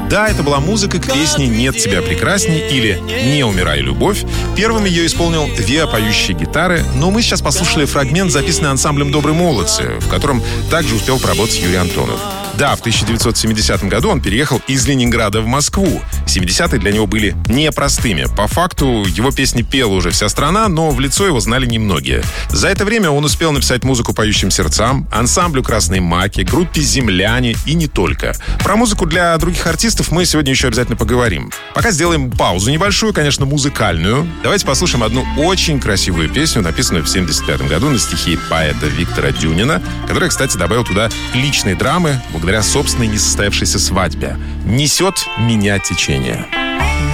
Да, это была музыка к песне «Нет тебя прекрасней» или «Не умирай, любовь». Первым ее исполнил Виа «Поющие гитары», но мы сейчас послушали фрагмент, записанный ансамблем «Добрые молодцы», в котором также успел поработать Юрий Антонов. Да, в 1970 году он переехал из Ленинграда в Москву. 70-е для него были непростыми. По факту его песни пела уже вся страна, но в лицо его знали немногие. За это время он успел написать музыку «Поющим сердцам», ансамблю «Красные маки», группе «Земляне» и не только. Про музыку для других артистов мы сегодня еще обязательно поговорим. Пока сделаем паузу небольшую, конечно, музыкальную. Давайте послушаем одну очень красивую песню, написанную в 1975 году на стихи поэта Виктора Дюнина, который, кстати, добавил туда личные драмы благодаря собственной несостоявшейся свадьбе. «Несет меня течение».